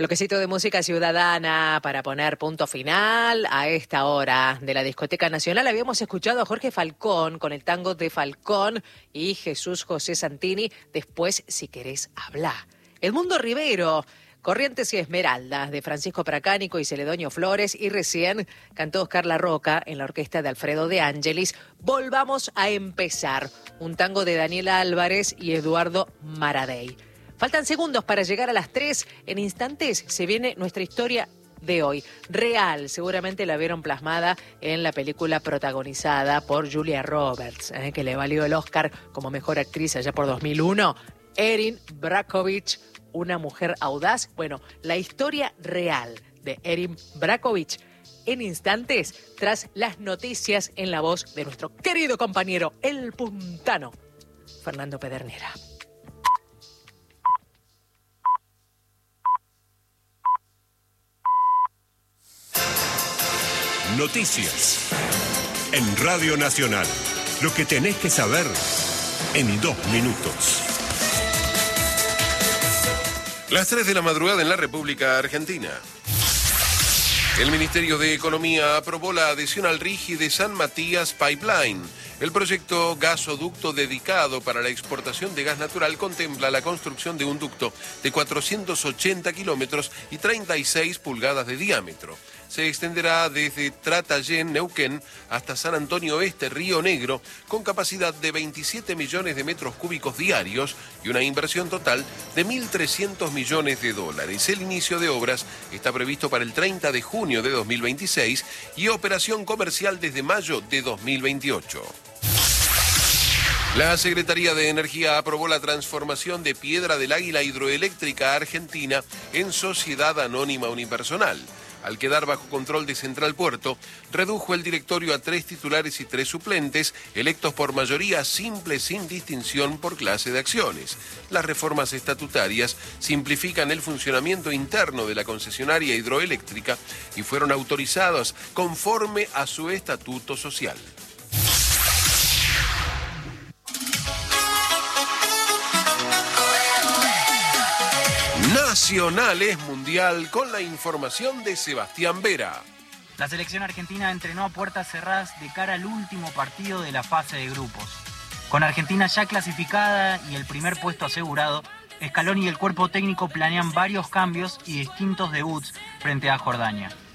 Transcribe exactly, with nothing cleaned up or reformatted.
Bloquecito de música ciudadana para poner punto final a esta hora de la Discoteca Nacional. Habíamos escuchado a Jorge Falcón con el tango de Falcón y Jesús José Santini, Después si querés hablar. El Mundo Rivero, Corrientes y Esmeraldas, de Francisco Pracánico y Celedonio Flores, y recién cantó Oscar La Roca en la orquesta de Alfredo de Angelis, Volvamos a empezar, un tango de Daniel Álvarez y Eduardo Maradei. Faltan segundos para llegar a las tres. En instantes se viene nuestra historia de hoy. Real, seguramente la vieron plasmada en la película protagonizada por Julia Roberts, eh, que le valió el Oscar como mejor actriz allá por dos mil uno. Erin Brockovich, una mujer audaz. Bueno, la historia real de Erin Brockovich en instantes, tras las noticias en la voz de nuestro querido compañero, el puntano, Fernando Pedernera. Noticias en Radio Nacional. Lo que tenés que saber en dos minutos. Las tres de la madrugada en la República Argentina. El Ministerio de Economía aprobó la adhesión al RIGI de San Matías Pipeline. El proyecto gasoducto dedicado para la exportación de gas natural contempla la construcción de un ducto de cuatrocientos ochenta kilómetros y treinta y seis pulgadas de diámetro. Se extenderá desde Tratayén, Neuquén, hasta San Antonio Este, Río Negro, con capacidad de veintisiete millones de metros cúbicos diarios y una inversión total de mil trescientos millones de dólares. El inicio de obras está previsto para el treinta de junio de dos mil veintiséis y operación comercial desde mayo de dos mil veintiocho. La Secretaría de Energía aprobó la transformación de Piedra del Águila Hidroeléctrica Argentina en sociedad anónima unipersonal. Al quedar bajo control de Central Puerto, redujo el directorio a tres titulares y tres suplentes, electos por mayoría simple sin distinción por clase de acciones. Las reformas estatutarias simplifican el funcionamiento interno de la concesionaria hidroeléctrica y fueron autorizadas conforme a su estatuto social. Nacional es mundial con la información de Sebastián Vera. La selección argentina entrenó a puertas cerradas de cara al último partido de la fase de grupos. Con Argentina ya clasificada y el primer puesto asegurado, Scaloni y el cuerpo técnico planean varios cambios y distintos debuts frente a Jordania.